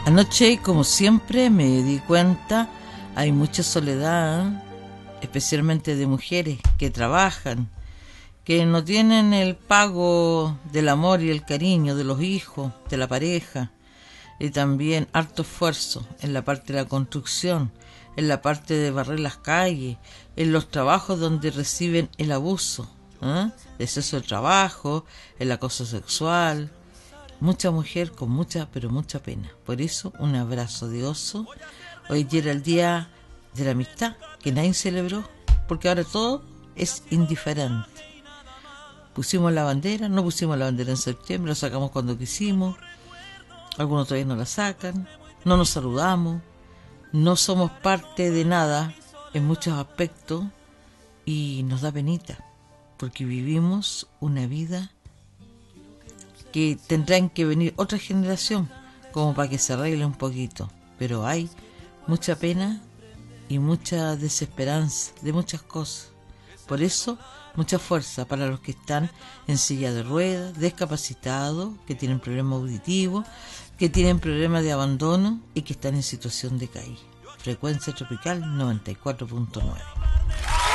Anoche, como siempre, me di cuenta, hay mucha soledad, especialmente de mujeres que trabajan, que no tienen el pago del amor y el cariño de los hijos, de la pareja, y también harto esfuerzo en la parte de la construcción, en la parte de barrer las calles, en los trabajos donde reciben el abuso, el exceso de trabajo, el acoso sexual. Mucha mujer con mucha, pero mucha pena. Por eso, un abrazo de oso. Hoy era el día de la amistad, que nadie celebró, porque ahora todo es indiferente. Pusimos la bandera, no pusimos la bandera en septiembre, la sacamos cuando quisimos. Algunos todavía no la sacan, no nos saludamos, no somos parte de nada en muchos aspectos y nos da penita, porque vivimos una vida que tendrán que venir otra generación como para que se arregle un poquito, pero hay mucha pena y mucha desesperanza de muchas cosas. Por eso, mucha fuerza para los que están en silla de ruedas, discapacitados, que tienen problemas auditivos, que tienen problemas de abandono y que están en situación de caída. Frecuencia Tropical 94.9.